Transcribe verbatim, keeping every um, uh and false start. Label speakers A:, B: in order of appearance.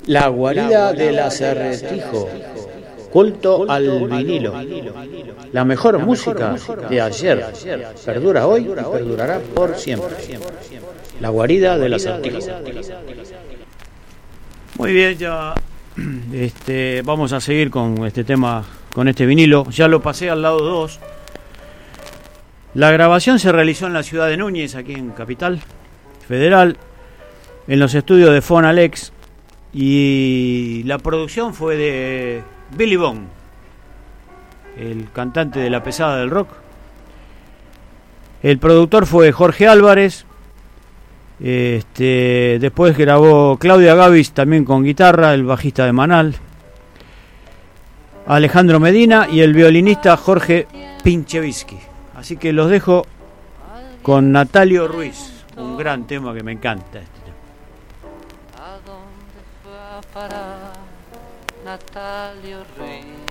A: La guarida del acertijo, culto al vinilo. La mejor música de ayer perdura hoy y perdurará por siempre. La guarida del acertijo.
B: Muy bien, ya este, vamos a seguir con este tema, con este vinilo. Ya lo pasé al lado dos. La grabación se realizó en la ciudad de Núñez, aquí en Capital Federal, en los estudios de Fonalex, y la producción fue de Billy Bond, el cantante de La Pesada del Rock. El productor fue Jorge Álvarez. Este, después grabó Claudia Gavis también con guitarra, el bajista de Manal, Alejandro Medina y el violinista Jorge Pinchevisky. Así que los dejo con Natalio Ruiz, un gran tema que me encanta este tema.
C: ¿A dónde fue a parar Natalio Ruiz?